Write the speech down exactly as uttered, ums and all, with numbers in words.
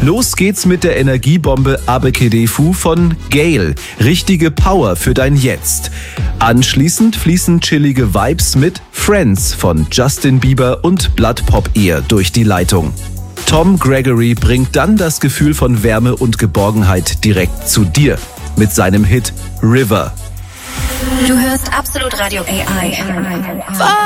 Los geht's mit der Energiebombe Abekedefu von Gale. Richtige Power für dein Jetzt. Anschließend fließen chillige Vibes mit Friends von Justin Bieber und Blood Pop Ear durch die Leitung. Tom Gregory bringt dann das Gefühl von Wärme und Geborgenheit direkt zu dir mit seinem Hit River. Du hörst Absolut Radio A I.